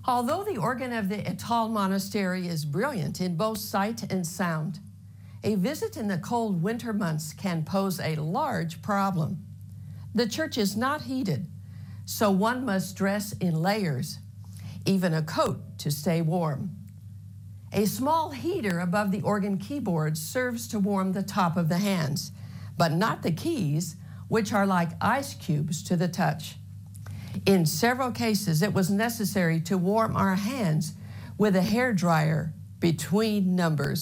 Although the organ of the Étoile Monastery is brilliant in both sight and sound, a visit in the cold winter months can pose a large problem. The church is not heated, so one must dress in layers, even a coat to stay warm. A small heater above the organ keyboard serves to warm the top of the hands, but not the keys, which are like ice cubes to the touch. In several cases, it was necessary to warm our hands with a hairdryer between numbers.